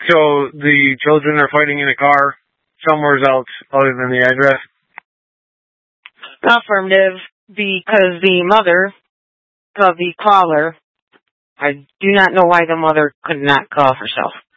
So the children are fighting in a car somewhere else other than the address? Affirmative, because the mother of the caller, I do not know why the mother could not call herself.